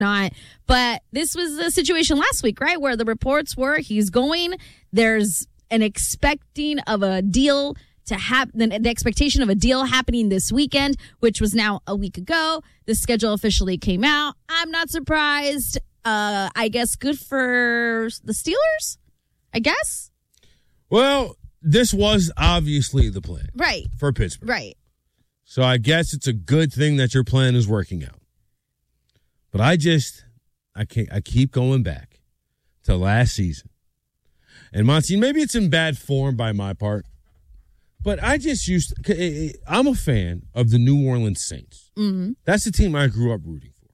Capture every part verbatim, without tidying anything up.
not. But this was the situation last week, right, where the reports were he's going. There's an expecting of a deal to happen, the expectation of a deal happening this weekend, which was now a week ago. The schedule officially came out. I'm not surprised. Uh, I guess good for the Steelers, I guess. Well, this was obviously the plan. Right. For Pittsburgh. Right. So I guess it's a good thing that your plan is working out. But I just, I can't, I keep going back to last season. And Monty, maybe it's in bad form by my part, but I just used to, I'm a fan of the New Orleans Saints. Mm-hmm. That's the team I grew up rooting for.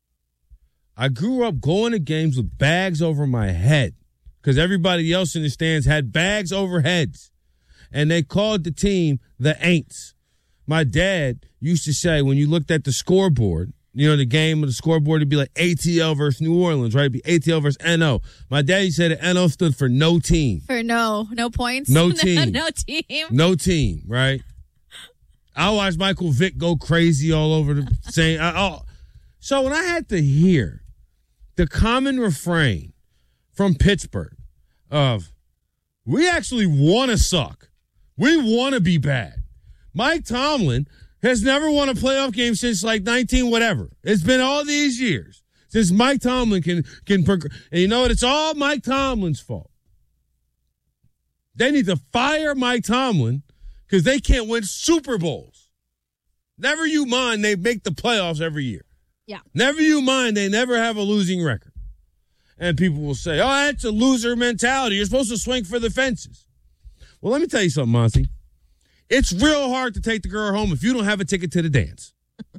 I grew up going to games with bags over my head because everybody else in the stands had bags over heads. And they called the team the Aints. My dad used to say when you looked at the scoreboard, you know, the game of the scoreboard would be like A T L versus New Orleans, right? It'd be A T L versus N O. My daddy said that N O stood for no team. For no, no points? No team. No team. No team, right? I watched Michael Vick go crazy all over the same. I, oh. So when I had to hear the common refrain from Pittsburgh of, we actually want to suck. We want to be bad. Mike Tomlin has never won a playoff game since like nineteen whatever. It's been all these years since Mike Tomlin can can prog- and you know what? It's all Mike Tomlin's fault. They need to fire Mike Tomlin because they can't win Super Bowls. Never you mind they make the playoffs every year. Yeah. Never you mind they never have a losing record. And people will say, oh, that's a loser mentality. You're supposed to swing for the fences. Well, let me tell you something, Monty. It's real hard to take the girl home if you don't have a ticket to the dance.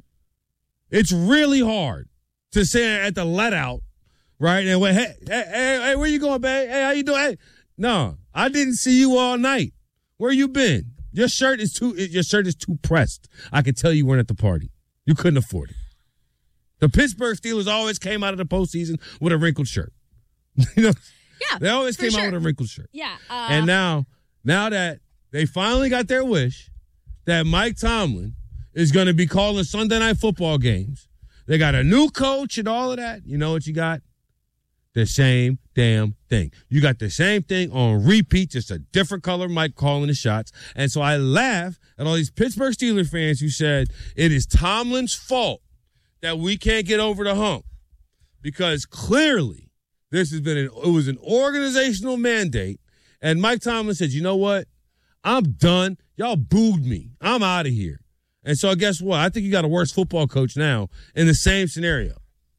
It's really hard to say at the let out, right? And wait, hey, hey, hey, hey, where you going, babe? Hey, how you doing? Hey. No, I didn't see you all night. Where you been? Your shirt is too your shirt is too pressed. I could tell you weren't at the party. You couldn't afford it. The Pittsburgh Steelers always came out of the postseason with a wrinkled shirt. you know, yeah, they always came sure. out with a wrinkled shirt. Yeah, uh, and now, now that they finally got their wish that Mike Tomlin is going to be calling Sunday night football games. They got a new coach and all of that. You know what you got? The same damn thing. You got the same thing on repeat, just a different color Mike calling the shots. And so I laugh at all these Pittsburgh Steelers fans who said it is Tomlin's fault that we can't get over the hump. Because clearly this has been an, it was an organizational mandate. And Mike Tomlin said, you know what? I'm done. Y'all booed me. I'm out of here. And so guess what? I think you got a worse football coach now in the same scenario.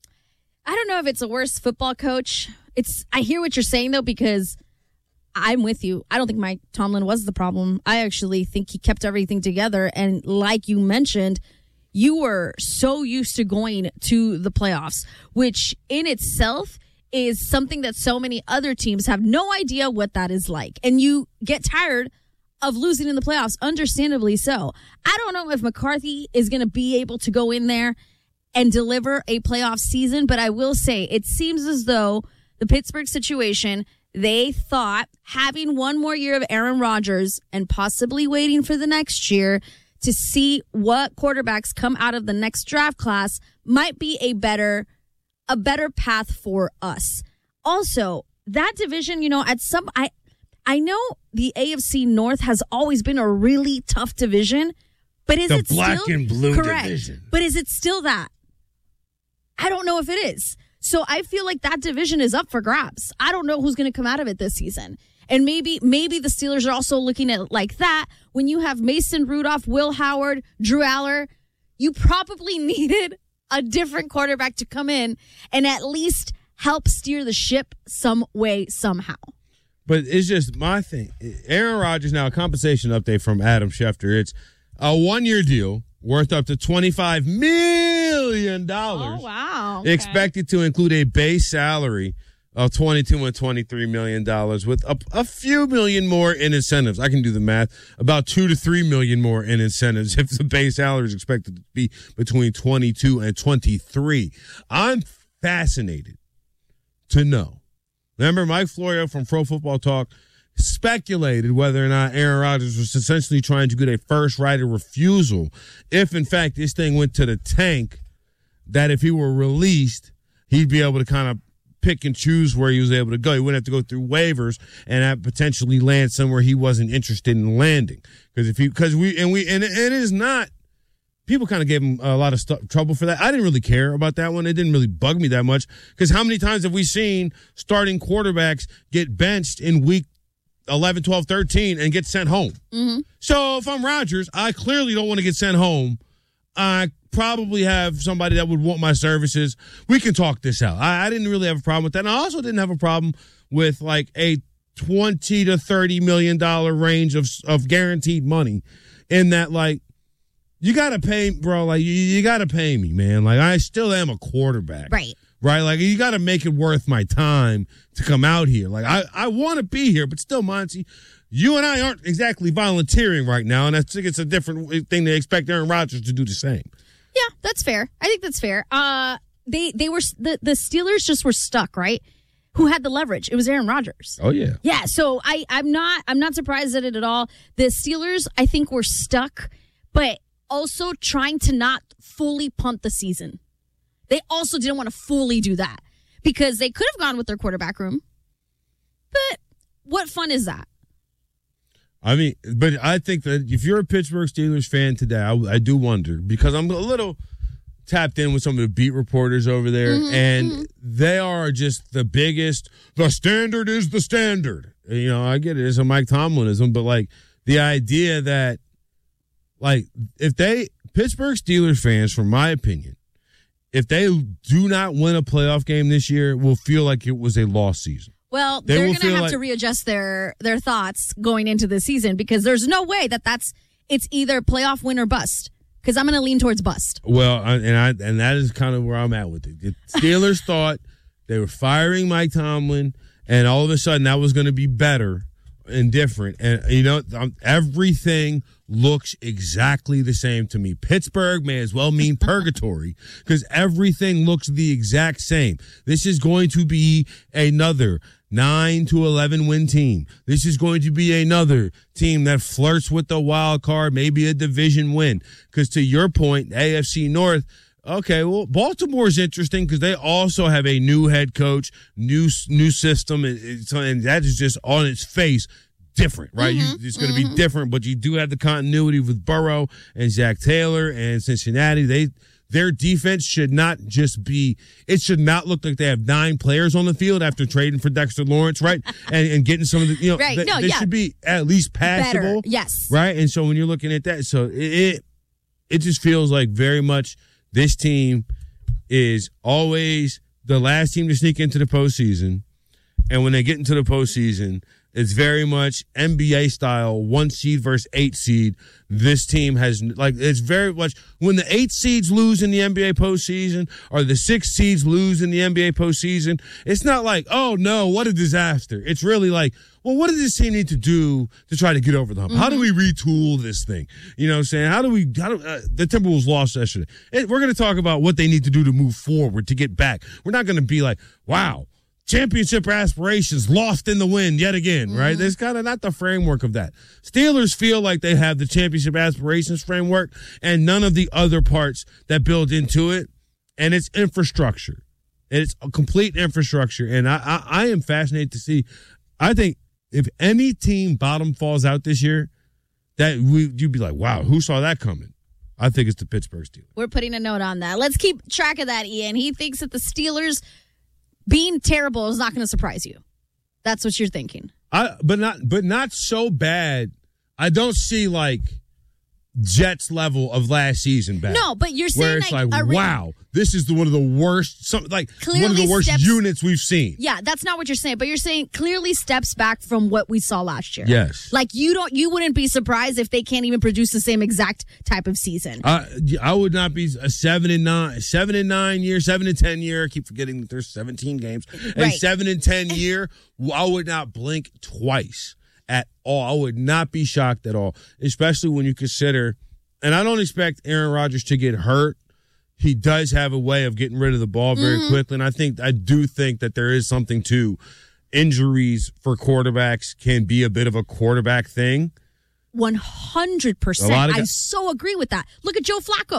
I don't know if it's a worse football coach. It's I hear what you're saying, though, because I'm with you. I don't think Mike Tomlin was the problem. I actually think he kept everything together. And like you mentioned, you were so used to going to the playoffs, which in itself is something that so many other teams have no idea what that is like. And you get tired of losing in the playoffs, understandably so. I don't know if McCarthy is going to be able to go in there and deliver a playoff season, but I will say it seems as though the Pittsburgh situation, they thought having one more year of Aaron Rodgers and possibly waiting for the next year to see what quarterbacks come out of the next draft class might be a better a better path for us. Also, that division, you know, at some I I know the A F C North has always been a really tough division, but is the it black still and blue correct? division? But is it still that? I don't know if it is. So I feel like that division is up for grabs. I don't know who's going to come out of it this season. And maybe maybe the Steelers are also looking at it like that. When you have Mason Rudolph, Will Howard, Drew Aller, you probably needed a different quarterback to come in and at least help steer the ship some way, somehow. But it's just my thing. Aaron Rodgers, now a compensation update from Adam Schefter. It's a one-year deal worth up to twenty-five million dollars. Oh, wow. Okay. Expected to include a base salary of twenty-two and twenty-three million dollars with a, a few million more in incentives. I can do the math. About two to three million more in incentives if the base salary is expected to be between twenty-two and twenty-three. I'm fascinated to know. Remember, Mike Florio from Pro Football Talk speculated whether or not Aaron Rodgers was essentially trying to get a first right of refusal if, in fact, this thing went to the tank, that if he were released, he'd be able to kind of pick and choose where he was able to go. He wouldn't have to go through waivers and have potentially land somewhere he wasn't interested in landing. Because if he, because we, and we, and it, it is not, people kind of gave him a lot of stu- trouble for that. I didn't really care about that one. It didn't really bug me that much. Because how many times have we seen starting quarterbacks get benched in week eleven, twelve, thirteen and get sent home? Mm-hmm. So if I'm Rodgers, I clearly don't want to get sent home. I probably have somebody that would want my services. We can talk this out. I, I didn't really have a problem with that. And I also didn't have a problem with like a twenty to thirty million dollar range of of guaranteed money, in that, like, you got to pay, bro. Like, you, you got to pay me, man. Like, I still am a quarterback. Right. Right? Like, you got to make it worth my time to come out here. Like, I, I want to be here, but still, Monty, you and I aren't exactly volunteering right now, and I think it's a different thing to expect Aaron Rodgers to do the same. Yeah, that's fair. I think that's fair. Uh, they they were the, the Steelers just were stuck, right? Who had the leverage? It was Aaron Rodgers. Oh yeah, yeah. So I I'm not I'm not surprised at it at all. The Steelers, I think, were stuck, but also trying to not fully punt the season. They also didn't want to fully do that because they could have gone with their quarterback room. But what fun is that? I mean, but I think that if you're a Pittsburgh Steelers fan today, I, I do wonder, because I'm a little tapped in with some of the beat reporters over there, mm-hmm, and mm-hmm. they are just the biggest, the standard is the standard. You know, I get it. It's a Mike Tomlinism, but like the idea that, like, if they, Pittsburgh Steelers fans, from my opinion, if they do not win a playoff game this year, will feel like it was a lost season. Well, they they're going to have like, to readjust their their thoughts going into the season, because there's no way that that's it's either playoff win or bust. Because I'm going to lean towards bust. Well, and I and that is kind of where I'm at with it. The Steelers thought they were firing Mike Tomlin, and all of a sudden that was going to be better and different. And you know, everything looks exactly the same to me. Pittsburgh may as well mean purgatory, because everything looks the exact same. This is going to be another nine to eleven win team. This is going to be another team that flirts with the wild card, maybe a division win. Because to your point, A F C North, okay, well, Baltimore's interesting because they also have a new head coach, new new system, and, and that is just on its face different, right? Mm-hmm, you, it's going to mm-hmm. be different, but you do have the continuity with Burrow and Zach Taylor and Cincinnati. They Their defense should not just be, it should not look like they have nine players on the field after trading for Dexter Lawrence, right? and, and getting some of the, you know, right. th- no, they yeah. should be at least passable. Better. Yes. Right? And so when you're looking at that, so it, it, it just feels like very much this team is always the last team to sneak into the postseason. And when they get into the postseason, it's very much N B A style, one seed versus eight seed. This team has, like, it's very much when the eight seeds lose in the N B A postseason or the six seeds lose in the N B A postseason, it's not like, oh no, what a disaster. It's really like, well, what does this team need to do to try to get over the hump? Mm-hmm. How do we retool this thing? You know what I'm saying? How do we, how do, uh, the Timberwolves lost yesterday. It, we're going to talk about what they need to do to move forward, to get back. We're not going to be like, wow, championship aspirations lost in the wind yet again, right? Mm-hmm. There's kind of not the framework of that. Steelers feel like they have the championship aspirations framework and none of the other parts that build into it. And it's infrastructure. And it's a complete infrastructure. And I, I, I am fascinated to see. I think if any team bottom falls out this year, that we you'd be like, wow, who saw that coming? I think it's the Pittsburgh Steelers. We're putting a note on that. Let's keep track of that, Ian. He thinks that the Steelers being terrible is not going to surprise you. That's what you're thinking. I, but not, but not so bad. I don't see like Jets level of last season bad. No, but you're saying where it's like, like re- wow, this is the, one of the worst, some, like one of the worst steps, units we've seen. Yeah, that's not what you're saying. But you're saying clearly steps back from what we saw last year. Yes, like you don't, you wouldn't be surprised if they can't even produce the same exact type of season. I, I would not be a seven and nine, seven and nine year, seven and ten year. I keep forgetting that there's seventeen games. A right. seven and ten year, I would not blink twice at all. I would not be shocked at all, especially when you consider. And I don't expect Aaron Rodgers to get hurt. He does have a way of getting rid of the ball very mm-hmm. quickly. And I think, I do think that there is something to injuries for quarterbacks can be a bit of a quarterback thing. one hundred percent. I so agree with that. Look at Joe Flacco.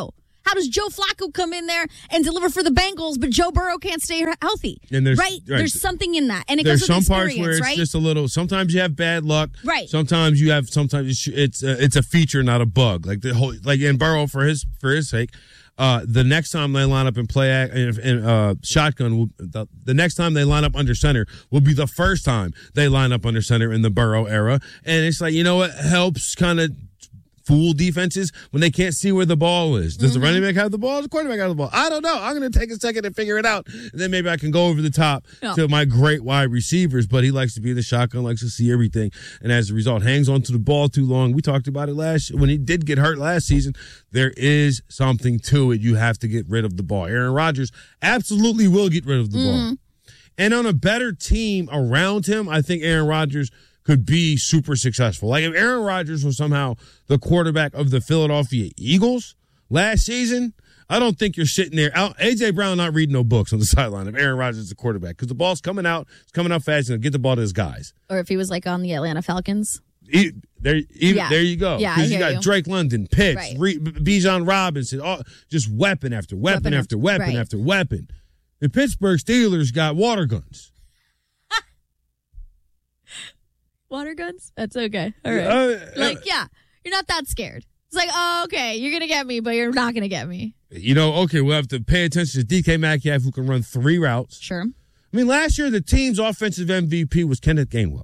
How does Joe Flacco come in there and deliver for the Bengals, but Joe Burrow can't stay healthy? And there's, right? right? There's something in that. And it there's goes with some parts experience, where it's right? just a little, sometimes you have bad luck. Right. Sometimes you have, sometimes it's, it's, a, it's a feature, not a bug. Like the whole, like in Burrow for his, for his sake. Uh, the next time they line up and play act, and, and uh, shotgun, will, the, the next time they line up under center will be the first time they line up under center in the Burrow era. And it's like, you know what helps kind of fool defenses when they can't see where the ball is. Does mm-hmm. the running back have the ball? Does the quarterback have the ball? I don't know. I'm going to take a second and figure it out. And then maybe I can go over the top yeah. to my great wide receivers, but he likes to be in the shotgun, likes to see everything. And as a result, hangs onto the ball too long. We talked about it last when he did get hurt last season. There is something to it. You have to get rid of the ball. Aaron Rodgers absolutely will get rid of the mm-hmm. ball. And on a better team around him, I think Aaron Rodgers could be super successful. Like if Aaron Rodgers was somehow the quarterback of the Philadelphia Eagles last season, I don't think you're sitting there. A J. Brown not reading no books on the sideline if Aaron Rodgers is the quarterback because the ball's coming out, it's coming out fast, and get the ball to his guys. Or if he was like on the Atlanta Falcons. He, there, even, yeah. there you go. Yeah, because you got you. Drake London, Pitts, right. Re, Bijan Robinson, all, just weapon after weapon, weapon after weapon right. after weapon. The Pittsburgh Steelers got water guns. Water guns? That's okay. All right. Uh, like, yeah, you're not that scared. It's like, oh, okay, you're going to get me, but you're not going to get me. You know, okay, we'll have to pay attention to D K Metcalf, who can run three routes. Sure. I mean, last year, the team's offensive M V P was Kenneth Gainwell.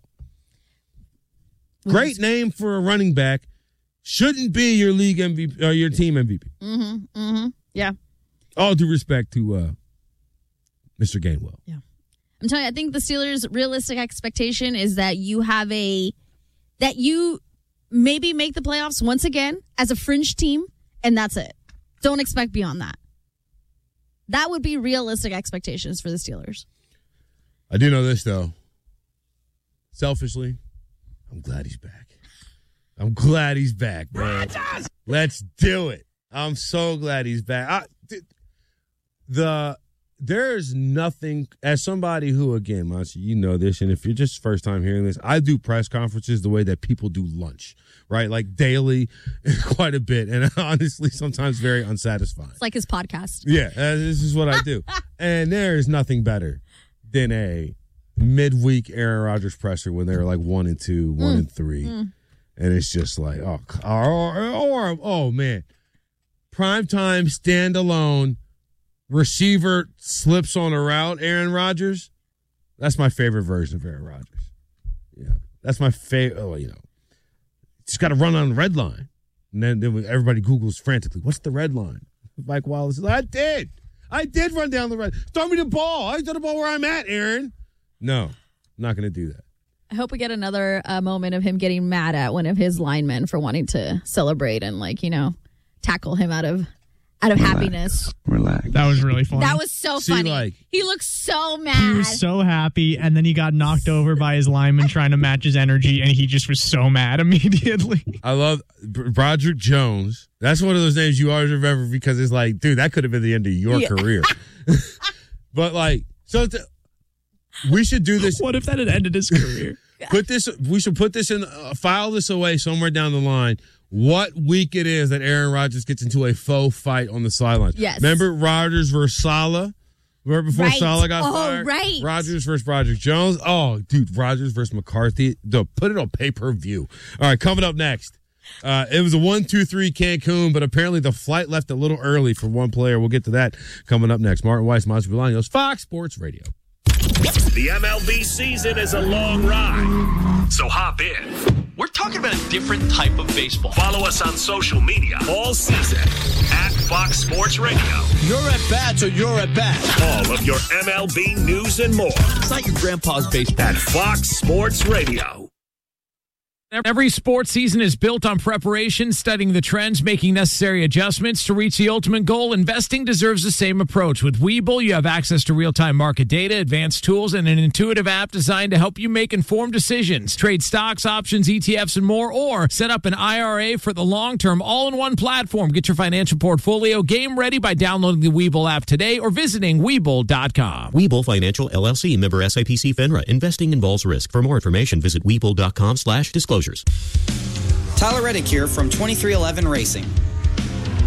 Great name for a running back. Shouldn't be your league M V P or your team M V P. Mm-hmm. Mm-hmm. Yeah. All due respect to uh, Mister Gainwell. Yeah. I'm telling you, I think the Steelers' realistic expectation is that you have a, that you maybe make the playoffs once again as a fringe team, and that's it. Don't expect beyond that. That would be realistic expectations for the Steelers. I do know this, though. Selfishly, I'm glad he's back. I'm glad he's back, man. Let's do it. I'm so glad he's back. I, the... There's nothing, as somebody who, again, Monty, you know this, and if you're just first time hearing this, I do press conferences the way that people do lunch, right? Like daily, quite a bit, and honestly, sometimes very unsatisfying. It's like his podcast. Yeah, uh, this is what I do. And there is nothing better than a midweek Aaron Rodgers presser when they're like one and two, one mm. and three, mm. and it's just like, oh, or, or, oh man, primetime standalone. Receiver slips on a route, Aaron Rodgers. That's my favorite version of Aaron Rodgers. Yeah, that's my favorite. Oh, you know, just got to run on the red line, and then, then everybody Googles frantically, "What's the red line?" Mike Wallace is like, "I did, I did run down the red. Throw me the ball. I throw the ball where I'm at, Aaron." No, I'm not going to do that. I hope we get another uh, moment of him getting mad at one of his linemen for wanting to celebrate and, like, you know, tackle him out of. Out of Relax. happiness. Relax. That was really funny. That was so See, funny. like, he looked so mad. He was so happy, and then he got knocked over by his lineman trying to match his energy, and he just was so mad immediately. I love Broderick Jones. That's one of those names you always remember because it's like, dude, that could have been the end of your yeah. career. But, like, so th- we should do this. What if that had ended his career? Put this. We should put this in, uh, file this away somewhere down the line. What week it is that Aaron Rodgers gets into a faux fight on the sideline. Yes. Remember Rodgers versus Saleh? Remember before right. Saleh got oh, fired? right. Rodgers versus Broderick Jones. Oh, dude, Rodgers versus McCarthy. Dude, put it on pay-per-view. All right, coming up next. Uh, it was a one two three Cancun, but apparently the flight left a little early for one player. We'll get to that coming up next. Martin Weiss, Monty Bolaños, Fox Sports Radio. The M L B season is a long ride, so hop in. We're talking about a different type of baseball. Follow us on social media all season at Fox Sports Radio. You're at bats or you're at bat. All of your M L B news and more. It's not your grandpa's baseball. At Fox Sports Radio. Every sports season is built on preparation, studying the trends, making necessary adjustments to reach the ultimate goal. Investing deserves the same approach. With Webull, you have access to real-time market data, advanced tools, and an intuitive app designed to help you make informed decisions. Trade stocks, options, E T Fs, and more, or set up an I R A for the long term, all-in-one platform. Get your financial portfolio game ready by downloading the Webull app today or visiting Webull dot com. Webull Financial, L L C, member S I P C FINRA. Investing involves risk. For more information, visit Webull dot com slash disclosures. Tyler Reddick here from twenty-three eleven Racing.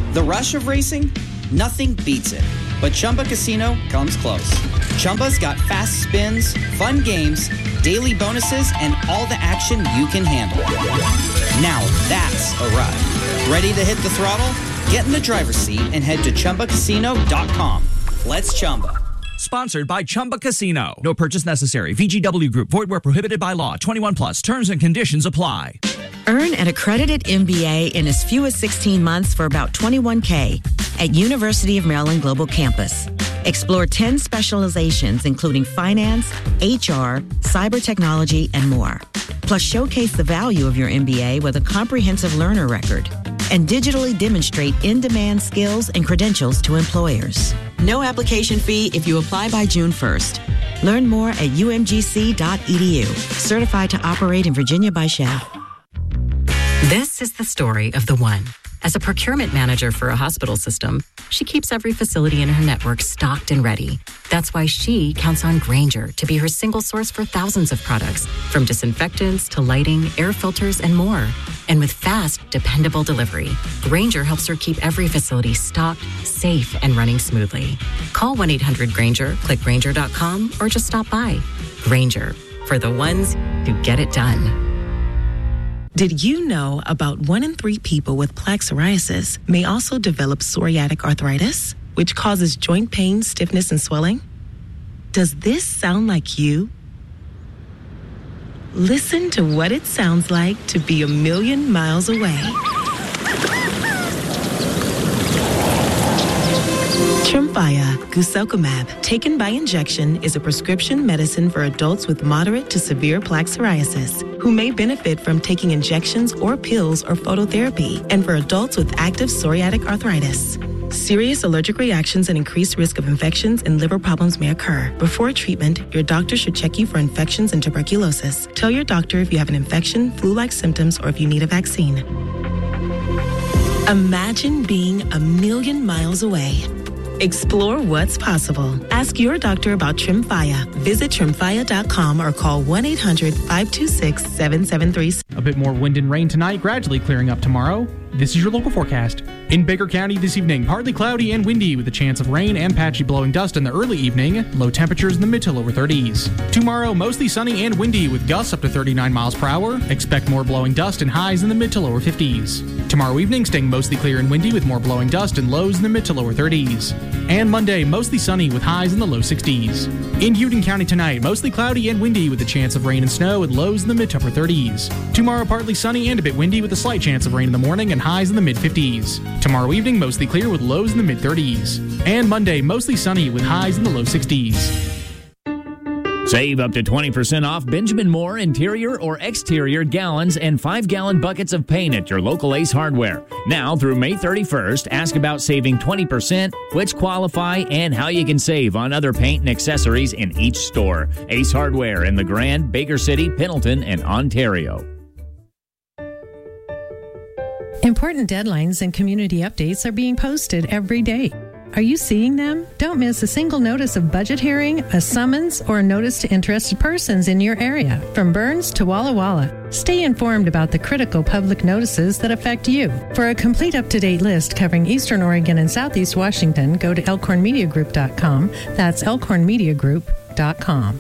The rush of racing? Nothing beats it. But Chumba Casino comes close. Chumba's got fast spins, fun games, daily bonuses, and all the action you can handle. Now that's a ride. Ready to hit the throttle? Get in the driver's seat and head to Chumba Casino dot com. Let's Chumba. Sponsored by Chumba Casino. No purchase necessary. V G W Group. Void where prohibited by law. twenty-one plus. Terms and conditions apply. Earn an accredited M B A in as few as sixteen months for about twenty-one thousand dollars at University of Maryland Global Campus. Explore ten specializations, including finance, H R, cyber technology, and more. Plus, showcase the value of your M B A with a comprehensive learner record and digitally demonstrate in-demand skills and credentials to employers. No application fee if you apply by June first. Learn more at U M G C dot E D U. Certified to operate in Virginia by Shell. This is the story of the one. As a procurement manager for a hospital system, she keeps every facility in her network stocked and ready. That's why she counts on Grainger to be her single source for thousands of products, from disinfectants to lighting, air filters, and more. And with fast, dependable delivery, Grainger helps her keep every facility stocked, safe, and running smoothly. Call one eight hundred Grainger, click Grainger dot com, or just stop by. Grainger, for the ones who get it done. Did you know about one in three people with plaque psoriasis may also develop psoriatic arthritis, which causes joint pain, stiffness, and swelling? Does this sound like you? Listen to what it sounds like to be a million miles away. Tremfya guselkumab, taken by injection, is a prescription medicine for adults with moderate to severe plaque psoriasis who may benefit from taking injections or pills or phototherapy, and for adults with active psoriatic arthritis. Serious allergic reactions and increased risk of infections and liver problems may occur. Before treatment, your doctor should check you for infections and tuberculosis. Tell your doctor if you have an infection, flu-like symptoms, or if you need a vaccine. Imagine being a million miles away. Explore what's possible. Ask your doctor about Tremfya. Visit Tremfya dot com or call one eight hundred five two six seven seven three six. A bit more wind and rain tonight, gradually clearing up tomorrow. This is your local forecast. In Baker County this evening, partly cloudy and windy with a chance of rain and patchy blowing dust in the early evening. Low temperatures in the mid to lower thirties. Tomorrow, mostly sunny and windy with gusts up to thirty-nine miles per hour. Expect more blowing dust and highs in the mid to lower fifties. Tomorrow evening, staying mostly clear and windy with more blowing dust and lows in the mid to lower thirties. And Monday, mostly sunny with highs in the low sixties. In Houghton County tonight, mostly cloudy and windy with a chance of rain and snow and lows in the mid to upper thirties. Tomorrow, partly sunny and a bit windy with a slight chance of rain in the morning and highs in the mid fifties. Tomorrow evening, mostly clear with lows in the mid thirties. And Monday, mostly sunny with highs in the low sixties. Save up to twenty percent off Benjamin Moore interior or exterior gallons and five gallon buckets of paint at your local Ace Hardware. Now through May thirty-first, ask about saving twenty percent, which qualify, and how you can save on other paint and accessories in each store. Ace Hardware in the Grand, Baker City, Pendleton, and Ontario. Important deadlines and community updates are being posted every day. Are you seeing them? Don't miss a single notice of budget hearing, a summons, or a notice to interested persons in your area, from Burns to Walla Walla. Stay informed about the critical public notices that affect you. For a complete up-to-date list covering Eastern Oregon and Southeast Washington, go to elkhorn media group dot com. That's elkhorn media group dot com.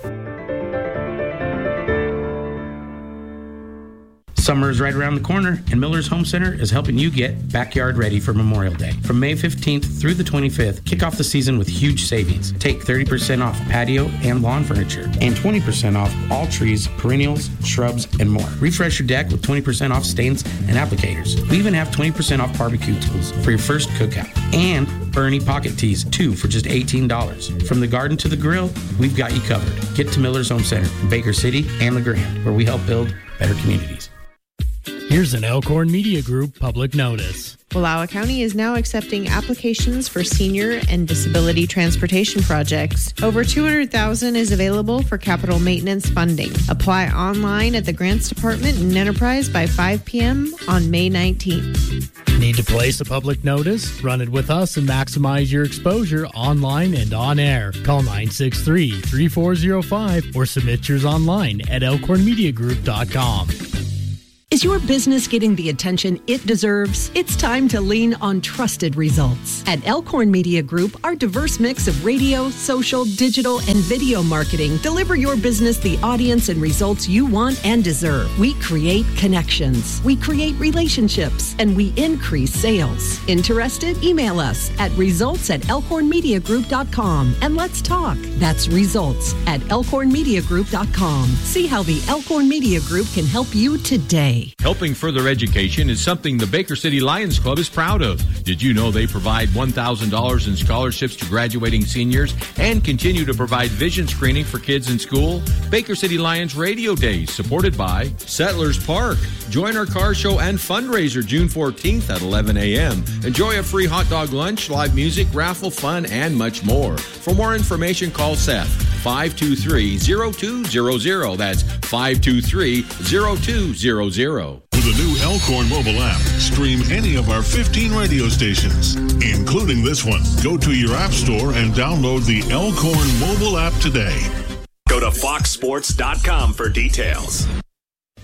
Summer is right around the corner, and Miller's Home Center is helping you get backyard ready for Memorial Day. From May fifteenth through the twenty-fifth, kick off the season with huge savings. Take thirty percent off patio and lawn furniture, and twenty percent off all trees, perennials, shrubs, and more. Refresh your deck with twenty percent off stains and applicators. We even have twenty percent off barbecue tools for your first cookout. And Bernie pocket tees, two for just eighteen dollars. From the garden to the grill, we've got you covered. Get to Miller's Home Center in Baker City and the Grand, where we help build better communities. Here's an Elkhorn Media Group public notice. Wallowa County is now accepting applications for senior and disability transportation projects. Over two hundred thousand dollars is available for capital maintenance funding. Apply online at the Grants Department in Enterprise by five p.m. on May nineteenth. Need to place a public notice? Run it with us and maximize your exposure online and on air. Call nine six three, three four zero five or submit yours online at elkhorn media group dot com. Is your business getting the attention it deserves? It's time to lean on trusted results. At Elkhorn Media Group, our diverse mix of radio, social, digital, and video marketing deliver your business the audience and results you want and deserve. We create connections, we create relationships, and we increase sales. Interested? Email us at results at elkhorn media group dot com and let's talk. That's results at elkhorn media group dot com. See how the Elkhorn Media Group can help you today. Helping further education is something the Baker City Lions Club is proud of. Did you know they provide one thousand dollars in scholarships to graduating seniors and continue to provide vision screening for kids in school? Baker City Lions Radio Days, supported by Settlers Park. Join our car show and fundraiser June fourteenth at eleven a.m. Enjoy a free hot dog lunch, live music, raffle, fun, and much more. For more information, call Seth, five two three, zero two zero zero. That's five two three, zero two zero zero. With the new Elkhorn mobile app, stream any of our fifteen radio stations, including this one. Go to your app store and download the Elkhorn mobile app today. Go to fox sports dot com for details.